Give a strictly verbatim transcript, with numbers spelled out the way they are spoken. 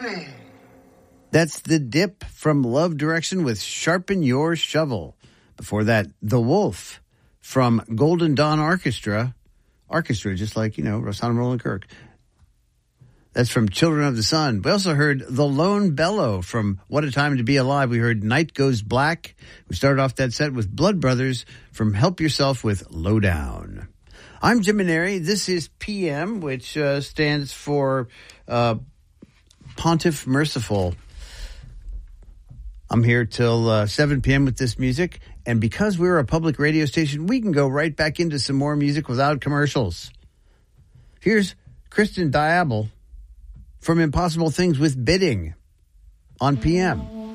baby. That's The Dip from Love Direction with Sharpen Your Shovel. Before that, The Wolf from Golden Dawn Orchestra. Orchestra, just like, you know, Rosanna Roland Kirk. That's from Children of the Sun. We also heard The Lone Bellow from What a Time to Be Alive. We heard Night Goes Black. We started off that set with Blood Brothers from Help Yourself with Lowdown. I'm Jim Maneri. This is P M, which uh, stands for uh, Pontiff Merciful. I'm here till uh, seven p.m. with this music. And because we're a public radio station, we can go right back into some more music without commercials. Here's Kristen Diable from Impossible Things with Bidding on P M.